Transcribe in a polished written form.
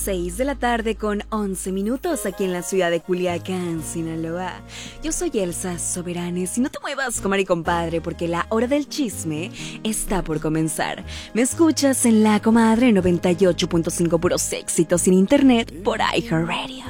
6 de la tarde con 11 minutos aquí en la ciudad de Culiacán, Sinaloa. Yo soy Elsa Soberanes y no te muevas, comadre y compadre, porque la hora del chisme está por comenzar. Me escuchas en La Comadre 98.5, puros éxitos sin internet por iHeartRadio.